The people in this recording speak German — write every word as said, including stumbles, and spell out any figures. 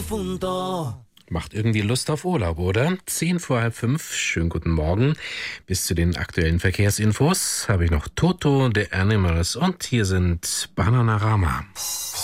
profundo. Macht irgendwie Lust auf Urlaub, oder? Zehn vor halb fünf, schönen guten Morgen. Bis zu den aktuellen Verkehrsinfos habe ich noch Toto, The Animals und hier sind Bananarama.